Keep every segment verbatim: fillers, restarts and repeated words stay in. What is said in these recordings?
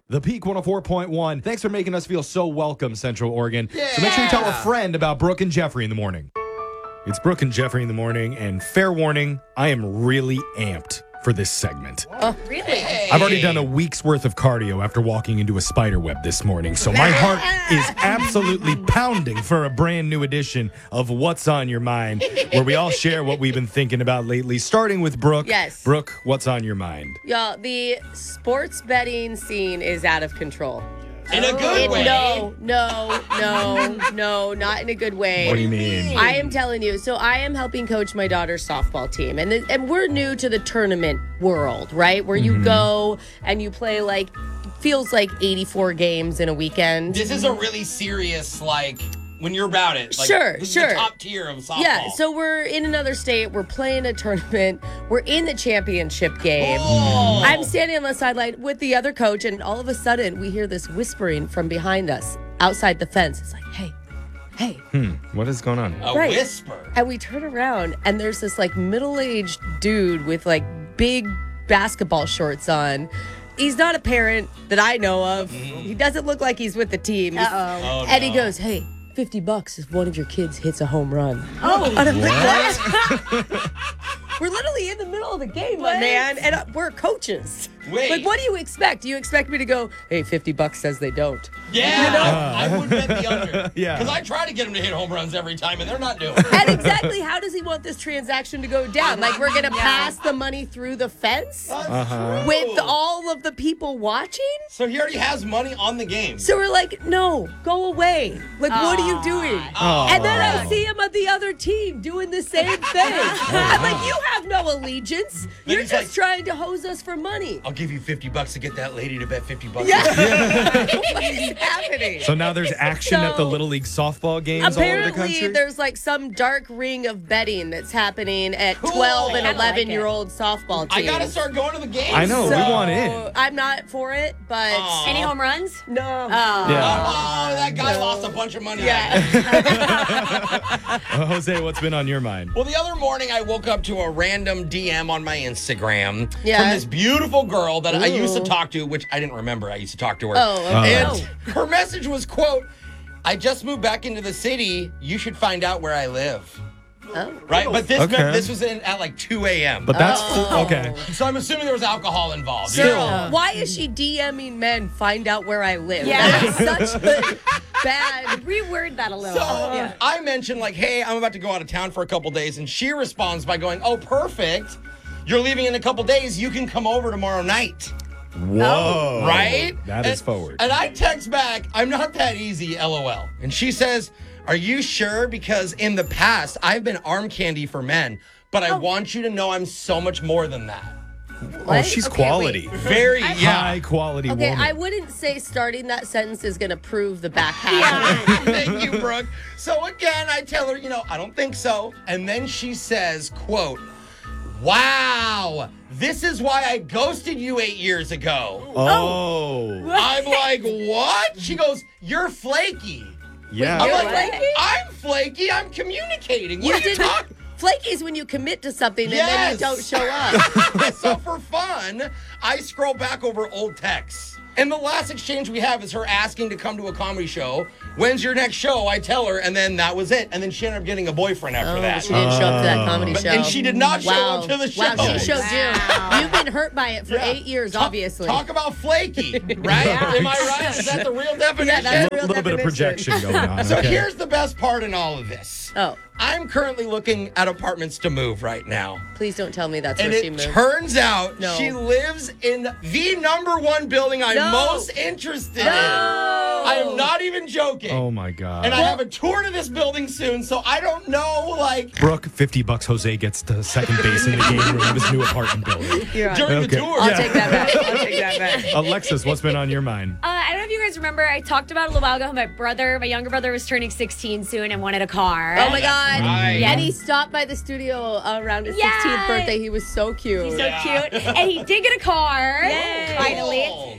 The Peak one oh four point one. Thanks for making us feel so welcome, Central Oregon. Yeah. So make sure you tell a friend about Brooke and Jeffrey in the morning. It's Brooke and Jeffrey in the morning, and fair warning, I am really amped for this segment. Oh, really? Hey. I've already done a week's worth of cardio after walking into a spider web this morning, so my heart is absolutely pounding for a brand new edition of What's on Your Mind, where we all share what we've been thinking about lately, starting with Brooke. Yes. Brooke, what's on your mind? Y'all, the sports betting scene is out of control. In a good It- way. No, no, no, no, not in a good way. What do you mean? I am telling you. So I am helping coach my daughter's softball team, and th- and we're new to the tournament world, right? Where you Mm-hmm. go and you play like feels like eighty-four games in a weekend. This is a really serious, like, when you're about it. Like, Sure, this sure. Is the top tier of softball. Yeah, so we're in another state. We're playing a tournament. We're in the championship game. Oh. I'm standing on the sideline with the other coach, and all of a sudden, we hear this whispering from behind us outside the fence. It's like, hey, hey. Hmm, what is going on? A Right. whisper. And we turn around, and there's this like middle-aged dude with like big basketball shorts on. He's not a parent that I know of. He doesn't look like he's with the team. Uh-oh. Oh, And he no. goes, hey, fifty bucks if one of your kids hits a home run. Oh, And I'm like, what? We're literally in the middle of the game, my What? man, and uh, we're coaches. Wait. Like, what do you expect? Do you expect me to go, hey, fifty bucks says they don't? Yeah. You know? I would bet the under. Yeah. Because I try to get them to hit home runs every time, and they're not doing it. And exactly how does he want this transaction to go down? Like, we're going to pass the money through the fence That's Uh-huh. true. with all of the people watching? So he already has money on the game. So we're like, no, go away. Like, what are you doing? Aw. And then I see him on the other team doing the same thing. I'm like, you have no allegiance. Then You're he's just like- trying to hose us for money. I'll give you fifty bucks to get that lady to bet fifty bucks. Yeah. What is happening? So now there's action at the So, Little League softball games all over the Apparently, country? there's like some dark ring of betting that's happening at Cool. twelve and I kinda like eleven year old softball teams. I gotta start going to the games. I know, we So, want in. I'm not for it, but Aw. Any home runs? no. Oh. Yeah. Oh, that guy lost a bunch of money. Yeah. Uh, Jose, what's been on your mind? Well, the other morning I woke up to a random D M on my Instagram Yeah. from this beautiful girl that I used to Ooh. talk to, which I didn't remember. I used to talk to her. Oh, okay. And her message was, quote, I just moved back into the city. You should find out where I live. Oh. Right? But this Okay. this was in, at like two a.m. But that's Oh. okay. So I'm assuming there was alcohol involved. Girl, Yeah. why is she DMing men? Find out where I live. Yeah. That is such a bad. Reword that a little. So yeah. I mentioned, like, hey, I'm about to go out of town for a couple days. And she responds by going, oh, perfect. You're leaving in a couple days. You can come over tomorrow night. Whoa. Right? That is And- forward. And I text back, I'm not that easy, LOL. And she says, are you sure? Because in the past, I've been arm candy for men, but I want you to know I'm so much more than that. Oh, What? she's Okay, quality. Very, yeah. High quality Okay, woman. I wouldn't say starting that sentence is going to prove the back half. Thank you, Brooke. So again, I tell her, you know, I don't think so. And then she says, quote, wow, this is why I ghosted you eight years ago. Oh. I'm like, what? She goes, you're flaky. Yeah. I'm You're like, flaky? I'm flaky. I'm communicating. What You are you didn't. talking? Flaky is when you commit to something and Yes. then you don't show up. So for fun, I scroll back over old texts. And the last exchange we have is her asking to come to a comedy show. When's your next show? I tell her, and then that was it. And then she ended up getting a boyfriend after Oh, that. she didn't show up to that comedy But- show. and she did not show wow. up to the show. Wow, she showed Wow. you. You've been hurt by it for Yeah. eight years, Talk- obviously. Talk about flaky, right? Am I right? Is that the real definition? Yeah, that's A real little bit of definition. projection going on. So okay. here's the best part in all of this. Oh, I'm currently looking at apartments to move right now. please don't tell me that's And where she it moved. turns out No. she lives in the number one building I'm No. most interested in. No. I am not even joking. Oh my God. And I have a tour to this building soon, so I don't know, like, Brooke, fifty bucks. Jose gets to second base in the game room of his new apartment building. You're on. during Okay. the tour. I'll Yeah. take that back. I'll take that back. Alexis, what's been on your mind? Uh, I don't know if you guys remember, I talked about it a little while ago. My brother, my younger brother, was turning sixteen soon and wanted a car. Oh my God. Right. And he stopped by the studio uh, around his Yeah. sixteenth birthday. He was so cute. He's so Yeah. cute. And he did get a car. Yay. Finally. Cool. So we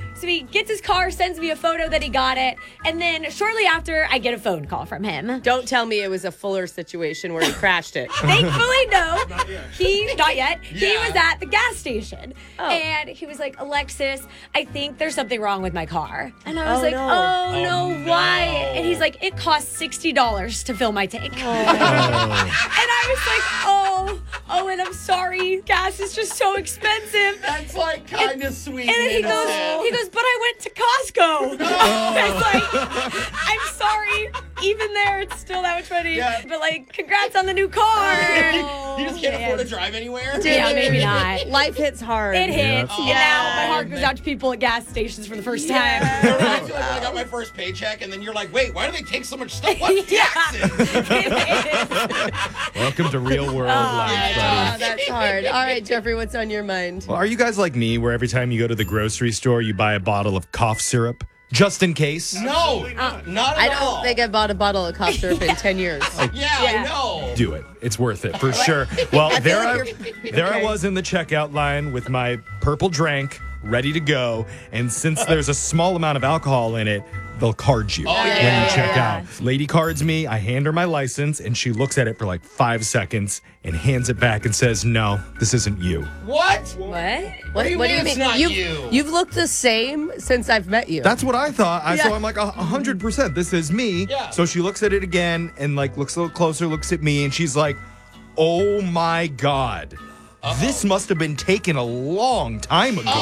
gets his car, sends me a photo that he got it, and then shortly after, I get a phone call from him. Don't tell me it was a Fuller situation where he crashed it. Thankfully, no. He, not yet. He Yeah. was at the gas station. Oh. And he was like, Alexis, I think there's something wrong with my car. And I was Oh, like, no. oh, Oh, no, no. why? And he's like, it costs sixty dollars to fill my tank. Oh. And I was like, oh, oh, and I'm sorry. Gas is just so expensive. That's like kind of sweet. And then he goes, innocent. he goes, but I went to Costco. I was like, I'm sorry. Even there, it's still that much money. Yeah. But like, congrats on the new car. You just can't afford to drive anywhere? Yeah, maybe not. Life hits hard. It hits. Yeah. And now my Oh, heart goes out to people at gas stations for the first Yeah. time. It reminds me like when I got my first paycheck, and then you're like, wait, why do they take so much stuff? What's Yeah. taxes? It is. Welcome to real world life, Oh, buddy. that's hard. All right, Jeffrey, what's on your mind? Well, are you guys like me, where every time you go to the grocery store, you buy a bottle of cough syrup just in case? No, not at I all. don't think I bought a bottle of cough syrup in ten years. Yeah, Yeah. I know. Do it. It's worth it for sure. Well, feel there I, like you're- there I okay. was in the checkout line with my purple drink ready to go, and since there's a small amount of alcohol in it, they'll card you Oh, when yeah. you check Yeah. out. Lady cards me. I hand her my license, and she looks at it for like five seconds and hands it back and says, "No, this isn't you." What? What? What do you mean it's not you've, you? You've looked the same since I've met you. That's what I thought. I, So Yeah. I'm like, a a hundred percent, this is me. Yeah. So she looks at it again and like looks a little closer, looks at me, and she's like, "Oh my God. This must have been taken a long time ago."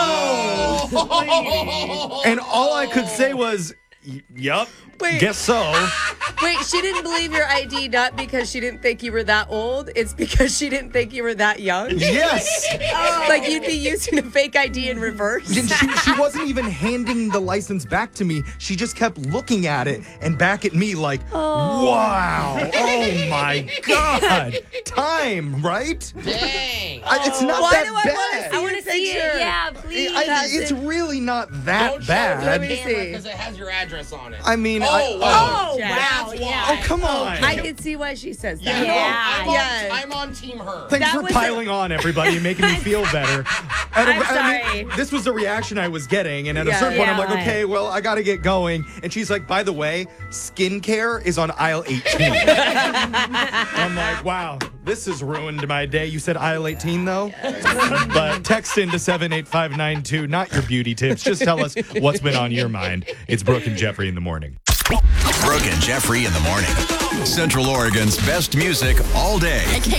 Oh. And all I could say was, "Y- yup, Wait. guess so." Wait, she didn't believe your I D not because she didn't think you were that old. It's because she didn't think you were that young. Yes. Like you'd be using a fake I D in reverse. And she, she wasn't even handing the license back to me. She just kept looking at it and back at me like, wow, oh my God. Time, right? Dang. I, it's not Why that do I bad. wanna see I want to see picture. it. Yeah, please. I- it's really not that Don't bad. show it to me the camera see. because it has your address on it. I mean, oh, I, oh, Oh, Jack. wow. That's Yeah. why. oh, come on. I can see why she says Yeah, that. no, Yeah. I'm, on, Yeah. I'm on team her. Thanks That for was piling on, everybody, and making me feel better. At a- I'm I mean, sorry. this was the reaction I was getting, and at a Yeah. certain point, I'm Yeah. like, okay, well, I got to get going. And she's like, by the way, skincare is on aisle eighteen. I'm like, wow, this has ruined my day. You said aisle eighteen, though? But text into seven eight five nine two, not your beauty tips. Just tell us what's been on your mind. It's Brooke and Jeffrey in the morning. Brooke and Jeffrey in the morning. Central Oregon's best music all day.